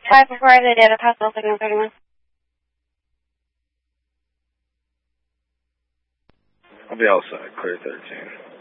5 before the data possible signal 31. I'll be all set. Clear 13.